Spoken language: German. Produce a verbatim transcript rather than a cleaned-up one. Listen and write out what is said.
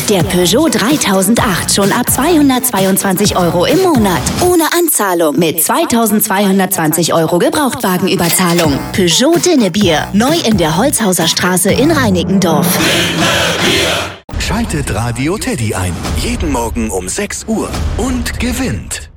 Der Peugeot dreitausendacht schon ab zweihundertzweiundzwanzig Euro im Monat. Ohne Anzahlung mit zweitausendzweihundertzwanzig Euro Gebrauchtwagenüberzahlung. Peugeot Dinnebier. Neu in der Holzhauser Straße in Reinickendorf. Schaltet Radio Teddy ein. Jeden Morgen um sechs Uhr und gewinnt.